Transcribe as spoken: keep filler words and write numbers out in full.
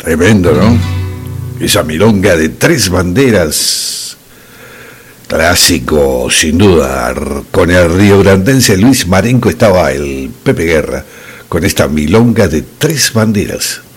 Tremendo, ¿no? Esa milonga de Tres Banderas, clásico sin duda. Con el riograndense Luis Marenco estaba el Pepe Guerra con esta milonga de Tres Banderas.